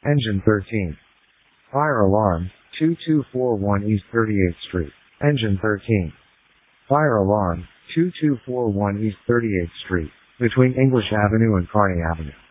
Engine 13. Fire alarm, 2241 East 38th Street. Engine 13. Fire alarm, 2241 East 38th Street, between English Avenue and Kearny Avenue.